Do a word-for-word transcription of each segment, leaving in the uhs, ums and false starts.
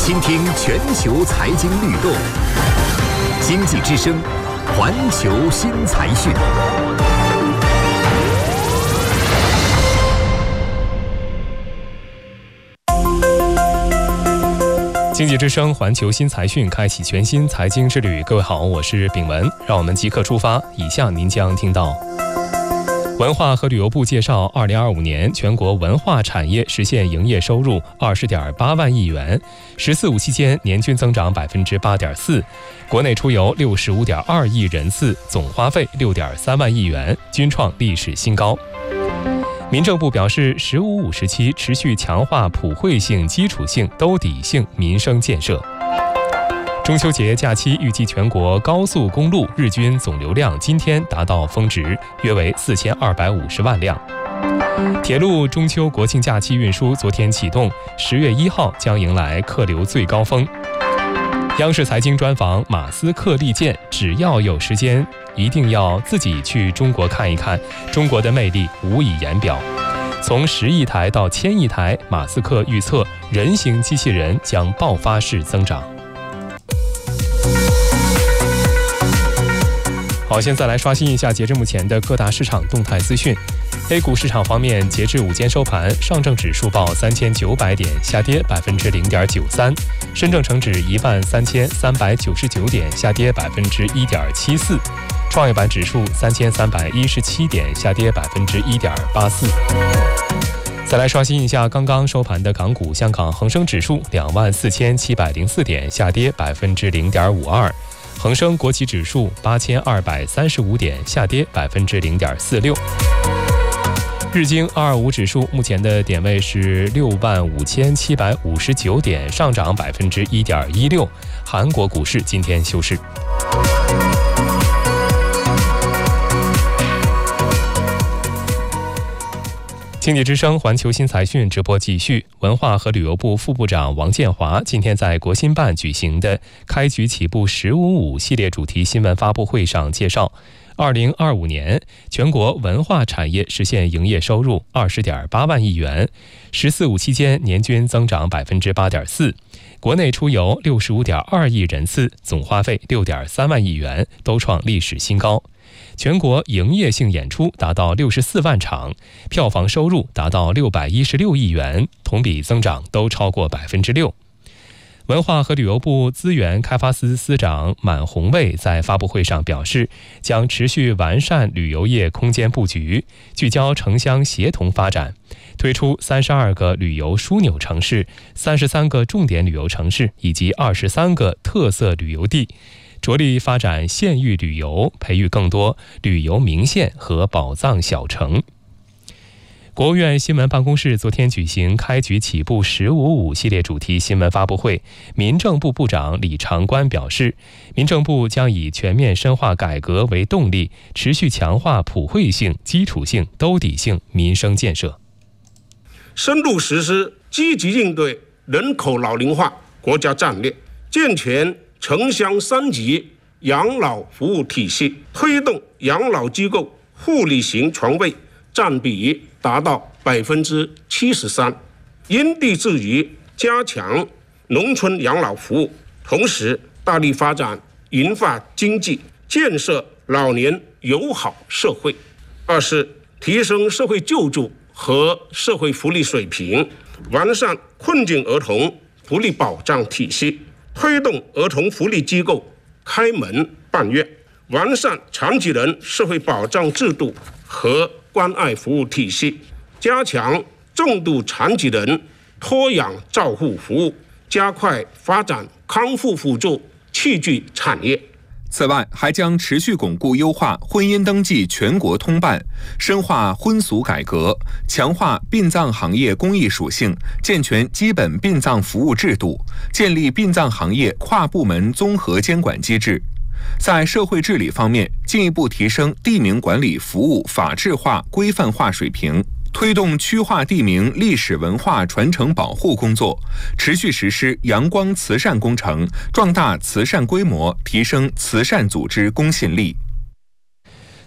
倾听全球财经律动，经济之声，环球新财讯。经济之声环球新财讯开启全新财经之旅。各位好，我是炳文，让我们即刻出发。以下您将听到：文化和旅游部介绍，二零二五年全国文化产业实现营业收入二十点八万亿元，十四五期间年均增长百分之八点四，国内出游六十五点二亿人次，总花费六点三万亿元，均创历史新高。民政部表示，“十五五”时期持续强化普惠性、基础性、兜底性民生建设。中秋节假期预计全国高速公路日均总流量今天达到峰值，约为四千二百五十万辆。铁路中秋国庆假期运输昨天启动，十月一号将迎来客流最高峰。央视财经专访马斯克力荐，只要有时间，一定要自己去中国看一看，中国的魅力无以言表。从十亿台到千亿台，马斯克预测人形机器人将爆发式增长。好，现在来刷新一下截至目前的各大市场动态资讯。A 股市场方面，截至午间收盘，上证指数报三千九百点，下跌百分之零点九三；深证成指一万三千三百九十九点，下跌百分之一点七四；创业板指数三千三百一十七点，下跌百分之一点八四。再来刷新一下刚刚收盘的港股，香港恒生指数两万四千七百零四点，下跌百分之零点五二；恒生国企指数八千二百三十五点，下跌百分之零点四六。日经二二五指数目前的点位是六万五千七百五十九点，上涨百分之一点一六。韩国股市今天休市。经济之声环球新财讯直播继续。文化和旅游部副部长王建华今天在国新办举行的开局起步十五五系列主题新闻发布会上介绍，二零二五年全国文化产业实现营业收入二十点八万亿元，十四五期间年均增长百分之八点四，国内出游六十五点二亿人次，总花费六点三万亿元，都创历史新高。全国营业性演出达到六十四万场，票房收入达到六百一十六亿元，同比增长都超过百分之六。文化和旅游部资源开发司司长满红卫在发布会上表示，将持续完善旅游业空间布局，聚焦城乡协同发展，推出三十二个旅游枢纽城市、三十三个重点旅游城市以及二十三个特色旅游地，着力发展县域旅游，培育更多旅游名县和宝藏小城。国务院新闻办公室昨天举行开局起步十五五系列主题新闻发布会，民政部部长李长官表示，民政部将以全面深化改革为动力，持续强化普惠性、基础性、兜底性民生建设， 深入实施积极应对人口老龄化国家战略，健全城乡三级养老服务体系，推动养老机构护理型床位占比达到百分之七十三，因地制宜加强农村养老服务，同时大力发展银发经济，建设老年友好社会。二是提升社会救助和社会福利水平，完善困境儿童福利保障体系，推动儿童福利机构开门办院，完善残疾人社会保障制度和关爱服务体系，加强重度残疾人托养照护服务，加快发展康复辅助器具产业。 此外，还将持续巩固优化婚姻登记全国通办，深化婚俗改革，强化殡葬行业公益属性，健全基本殡葬服务制度，建立殡葬行业跨部门综合监管机制。在社会治理方面，进一步提升地名管理服务法治化、规范化水平，推动区划地名历史文化传承保护工作，持续实施阳光慈善工程，壮大慈善规模，提升慈善组织公信力。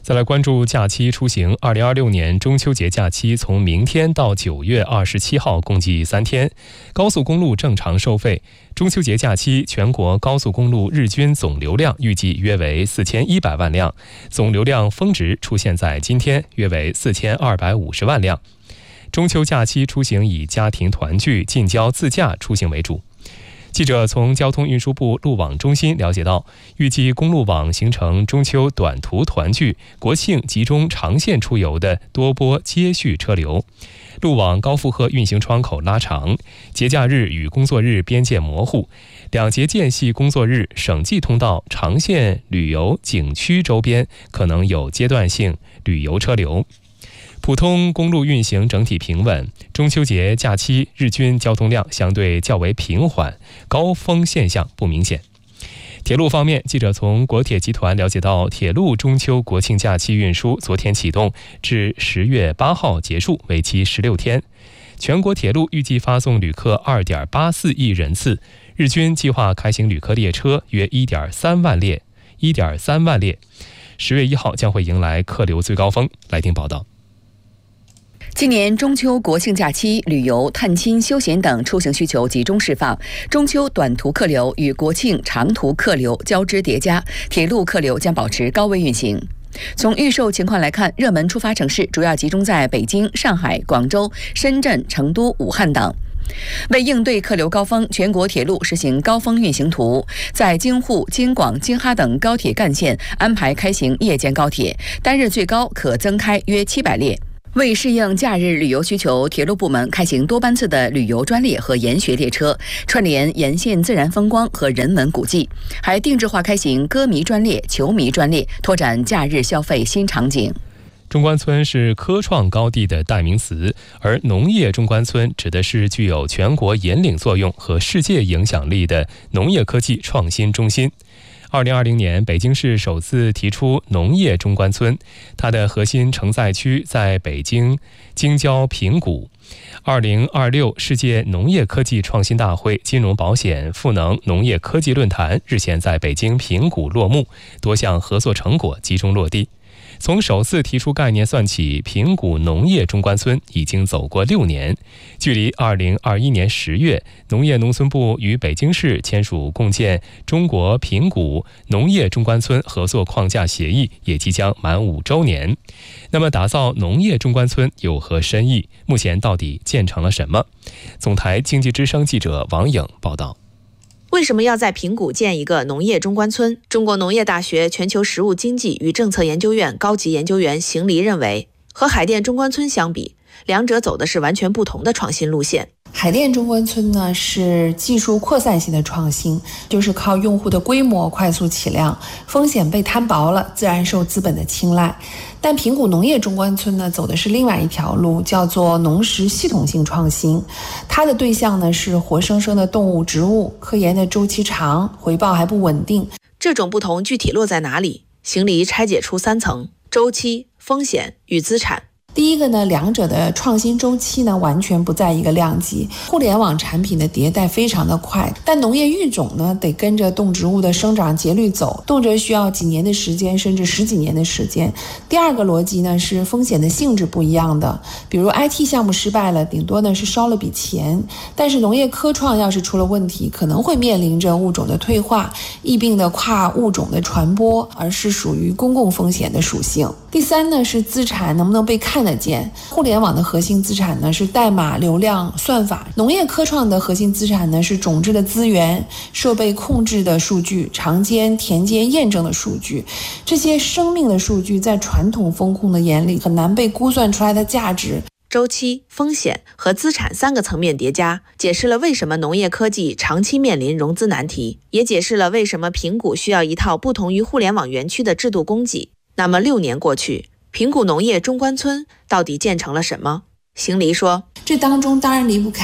再来关注假期出行。二零二六年中秋节假期从明天到九月二十七号，共计三天，高速公路正常收费。中秋节假期，全国高速公路日均总流量预计约为四千一百万辆，总流量峰值出现在今天，约为四千二百五十万辆。中秋假期出行以家庭团聚、近郊自驾出行为主。记者从交通运输部路网中心了解到，预计公路网形成中秋短途团聚、国庆集中长线出游的多波接续车流。路网高负荷运行窗口拉长，节假日与工作日边界模糊，两节间隙工作日省际通道长线旅游景区周边可能有阶段性旅游车流。普通公路运行整体平稳，中秋节假期日均交通量相对较为平缓，高峰现象不明显。铁路方面，记者从国铁集团了解到，铁路中秋国庆假期运输昨天启动，至十月八号结束，为期十六天。全国铁路预计发送旅客二点八四亿人次，日均计划开行旅客列车约一点三万列，一点三万列。十月一号将会迎来客流最高峰。来听报道。 今年中秋国庆假期，旅游、探亲、休闲等出行需求集中释放，中秋短途客流与国庆长途客流交织叠加，铁路客流将保持高位运行。从预售情况来看，热门出发城市主要集中在北京、上海、广州、深圳、成都、武汉等。为应对客流高峰，全国铁路实行高峰运行图，在京沪、京广、京哈等高铁干线安排开行夜间高铁，单日最高可增开约七百列。为适应假日旅游需求，铁路部门开行多班次的旅游专列和研学列车，串联沿线自然风光和人文古迹，还定制化开行歌迷专列、球迷专列，拓展假日消费新场景。 中关村是科创高地的代名词，而农业中关村指的是具有全国引领作用和世界影响力的农业科技创新中心。二零二零年，北京市首次提出农业中关村，它的核心承载区在北京京郊平谷。二零二六世界农业科技创新大会金融保险赋能农业科技论坛日前在北京平谷落幕，多项合作成果集中落地。从首次提出概念算起，平谷农业中关村已经走过六年，距离二零二一年十月，农业农村部与北京市签署共建中国平谷农业中关村合作框架协议也即将满五周年。那么，打造农业中关村有何深意？目前到底建成了什么？总台经济之声记者王颖报道。 为什么要在平谷建一个农业中关村？中国农业大学全球实务经济与政策研究院高级研究员邢黎认为，和海淀中关村相比，两者走的是完全不同的创新路线。 海淀中关村呢是技术扩散性的创新，就是靠用户的规模快速起量，风险被摊薄了，自然受资本的青睐。但平谷农业中关村呢走的是另外一条路，叫做农食系统性创新。它的对象呢是活生生的动物、植物，科研的周期长，回报还不稳定。 这种不同具体落在哪里？邢黎拆解出三层：周期、风险与资产。 第一个呢，两者的创新周期呢完全不在一个量级。互联网产品的迭代非常的快，但农业育种呢得跟着动植物的生长节律走，动辄需要几年的时间，甚至十几年的时间。第二个逻辑呢是风险的性质不一样的，比如 I T 项目失败了，顶多呢是烧了笔钱，但是农业科创要是出了问题，可能会面临着物种的退化、疫病的跨物种的传播，而是属于公共风险的属性。第三呢是资产能不能被看得见。互联网的核心资产呢是代码、流量、算法，农业科创的核心资产呢是种质的资源、设备控制的数据、常监、田间验证的数据。这些生命的数据在传统风控的眼里很难被估算出来的价值。 周期、风险和资产三个层面叠加，解释了为什么农业科技长期面临融资难题，也解释了为什么平谷需要一套不同于互联网园区的制度供给。那么六年过去，平谷农业中关村到底建成了什么？邢黎说， 这当中当然离不开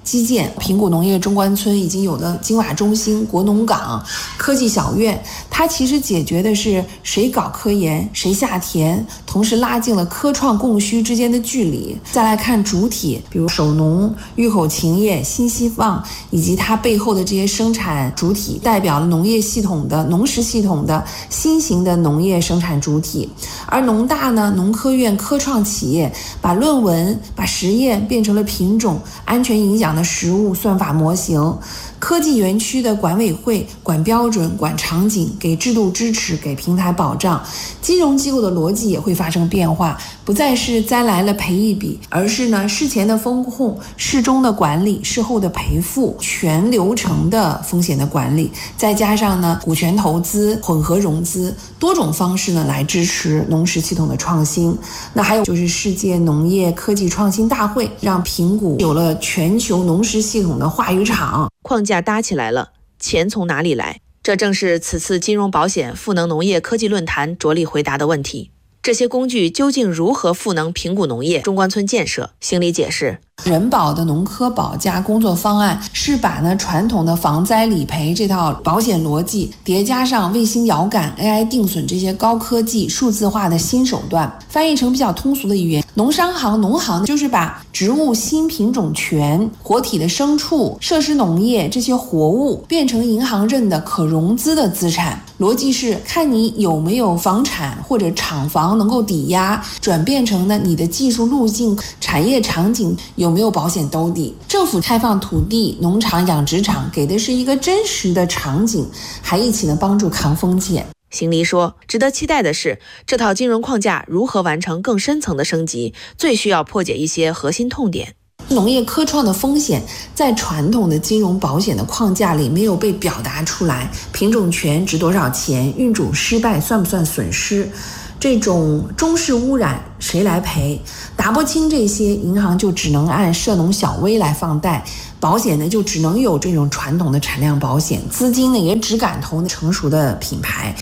基建。平谷农业中关村已经有了金瓦中心、国农港、科技小院，它其实解决的是谁搞科研谁下田，同时拉近了科创供需之间的距离。再来看主体，比如首农、玉口勤业、新希望以及它背后的这些生产主体，代表了农业系统的农食系统的新型的农业生产主体。而农大呢，农科院科创企业把论文、把实验变成了品种安全影响的实物算法模型。科技园区的管委会管标准、管场景，给制度支持，给平台保障。金融机构的逻辑也会发生变化，不再是栽来了赔一笔，而是呢事前的风控、事中的管理、事后的赔付、全流程的风险的管理，再加上呢股权投资、混合融资，多种方式呢来支持农食系统的创新。那还有就是世界农业科技创新大会，让平谷有了全球农食系统的话语场。 框架搭起来了，钱从哪里来？这正是此次金融保险赋能农业科技论坛着力回答的问题。这些工具究竟如何赋能平谷农业中关村建设？邢理解释， 人保的农科保加工作方案是把呢传统的防灾理赔这套保险逻辑叠加上卫星遥感、A I 定损这些高科技数字化的新手段，翻译成比较通俗的语言，农商行、农行就是把植物新品种权、活体的牲畜、设施农业这些活物变成银行认的可融资的资产。逻辑是看你有没有房产或者厂房能够抵押，转变成呢你的技术路径、产业场景有没有保险兜底。政府开放土地、农场、养殖场，给的是一个真实的场景，还一起呢帮助扛风险。 邢黎说，值得期待的是，这套金融框架如何完成更深层的升级，最需要破解一些核心痛点。 农业科创的风险在传统的金融保险的框架里没有被表达出来，品种权值多少钱，运种失败算不算损失，这种中式污染谁来赔？打不清这些，银行就只能按涉农小微来放贷，保险呢就只能有这种传统的产量保险，资金呢也只敢投成熟的品牌。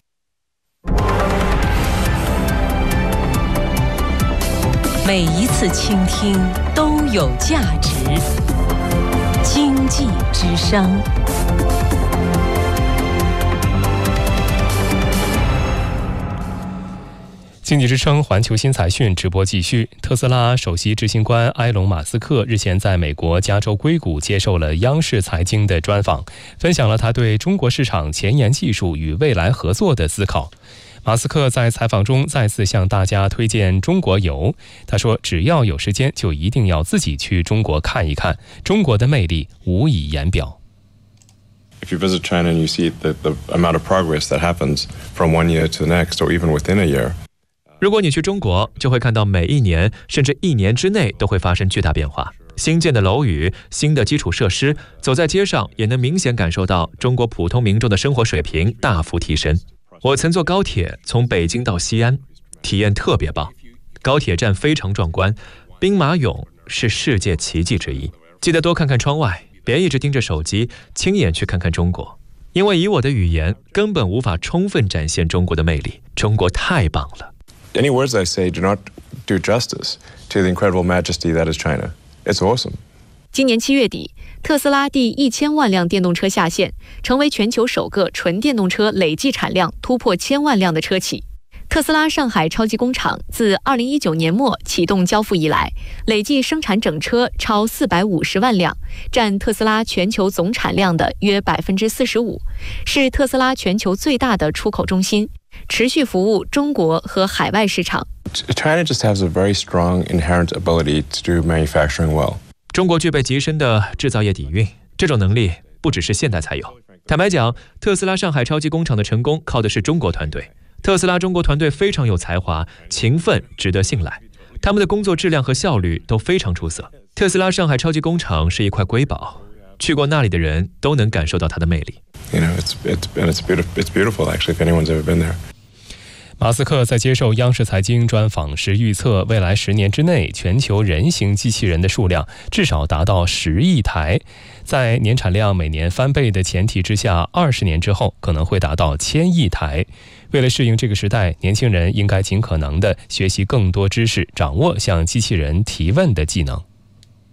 每一次倾听都有价值。经济之声。 经济之声环球新财讯直播继续。特斯拉首席执行官埃隆·马斯克日前在美国加州硅谷接受了央视财经的专访，分享了他对中国市场前沿技术与未来合作的思考。马斯克在采访中再次向大家推荐中国游，他说只要有时间就一定要自己去中国看一看，中国的魅力无以言表。 If you visit China and you see the, the amount of progress that happens from one year to the next or even within a year. 如果你去中国，就会看到每一年甚至一年之内都会发生巨大变化。新建的楼宇、新的基础设施，走在街上也能明显感受到中国普通民众的生活水平大幅提升。我曾坐高铁从北京到西安，体验特别棒。高铁站非常壮观，兵马俑是世界奇迹之一。记得多看看窗外，别一直盯着手机，亲眼去看看中国。因为以我的语言根本无法充分展现中国的魅力，中国太棒了。 Any words I say do not do justice to the incredible majesty that is China. It's awesome. 今年七月底，特斯拉第一千万辆电动车下线，成为全球首个纯电动车累计产量突破千万辆的车企。特斯拉上海超级工厂自二零一九年末启动交付以来，累计生产整车超四百五十万辆，占特斯拉全球总产量的约百分之四十五，是特斯拉全球最大的出口中心，持续服务中国和海外市场。 China just has a very strong inherent ability to do manufacturing well. 中国具备极深的制造业底蕴，这种能力不只是现代才有。坦白讲，特斯拉上海超级工厂的成功靠的是中国团队。特斯拉中国团队非常有才华、勤奋，值得信赖。他们的工作质量和效率都非常出色。特斯拉上海超级工厂是一块瑰宝，去过那里的人都能感受到它的魅力。 You know, it's it's and it's beautiful. It's beautiful actually. If anyone's ever been there. 马斯克在接受央视财经专访时预测，未来十年之内，全球人形机器人的数量至少达到十亿台。在年产量每年翻倍的前提之下，二十年之后可能会达到千亿台。为了适应这个时代，年轻人应该尽可能的学习更多知识，掌握向机器人提问的技能。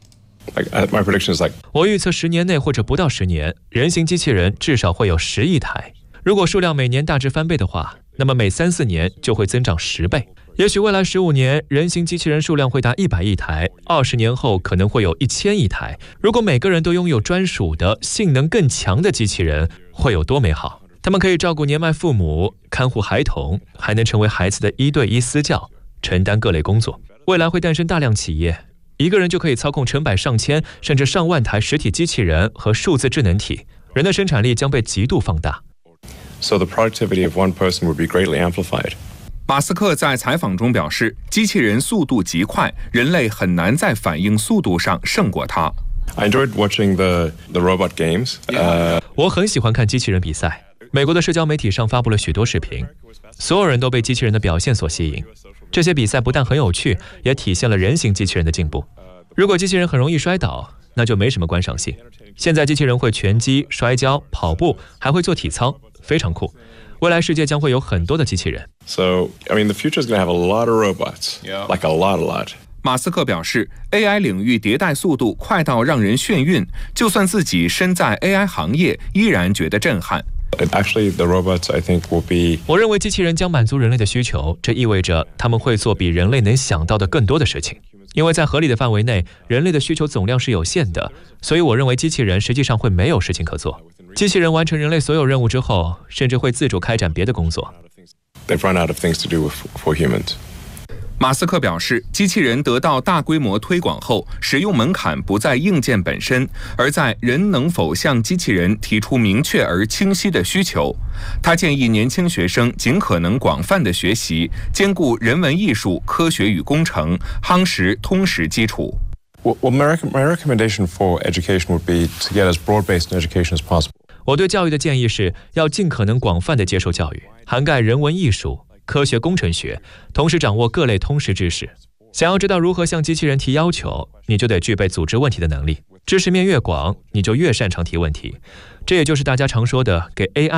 Like, my prediction is like 我预测十年内或者不到十年，人形机器人至少会有十亿台。如果数量每年大致翻倍的话，那么每三四年就会增长十倍。也许未来十五年，人形机器人数量会达一百亿台，二十年后可能会有一千亿台。如果每个人都拥有专属的、性能更强的机器人，会有多美好？他们可以照顾年迈父母、看护孩童，还能成为孩子的一对一私教，承担各类工作。未来会诞生大量企业，一个人就可以操控成百上千甚至上万台实体机器人和数字智能体，人的生产力将被极度放大。 So the productivity of one person would be greatly amplified. 马斯克在采访中表示，机器人速度极快，人类很难在反应速度上胜过它。 I enjoyed watching the the robot games. Uh, 我很喜欢看机器人比赛。美国的社交媒体上发布了许多视频，所有人都被机器人的表现所吸引。这些比赛不但很有趣，也体现了人形机器人的进步。如果机器人很容易摔倒，那就没什么观赏性。现在机器人会拳击、摔跤、跑步，还会做体操，非常酷。未来世界将会有很多的机器人。 So, I mean, the future is going to have a lot of robots, like a lot, a lot. 马斯克表示 ，A I 领域迭代速度快到让人眩晕，就算自己身在 A I 行业，依然觉得震撼。 Actually, the robots, I think, will be. 我认为机器人将满足人类的需求，这意味着他们会做比人类能想到的更多的事情。因为在合理的范围内，人类的需求总量是有限的，所以我认为机器人实际上会没有事情可做。机器人完成人类所有任务之后，甚至会自主开展别的工作。 They've run out of things to do for humans. 马斯克表示，机器人得到大规模推广后，使用门槛不在硬件本身，而在人能否向机器人提出明确而清晰的需求。他建议年轻学生尽可能广泛的学习，兼顾人文艺术、科学与工程，夯实通识基础。 Well, my recommendation for education would be to get as broad-based an education as possible. 我对教育的建议是要尽可能广泛的接受教育，涵盖人文艺术、科学工程学，同时掌握各类通识知识。想要知道如何向机器人提要求，你就得具备组织问题的能力。知识面越广，你就越擅长提问题。这也就是大家常说的给 A I